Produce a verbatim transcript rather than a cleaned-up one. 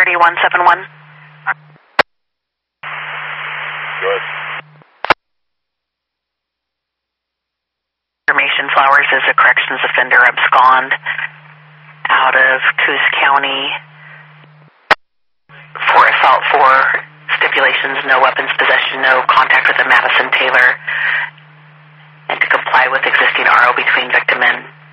three one seven one. Good. Information Flowers is a corrections offender abscond out of Coos County for assault for stipulations, no weapons possession, no contact with the Madison Taylor, and to comply with existing R O between victim and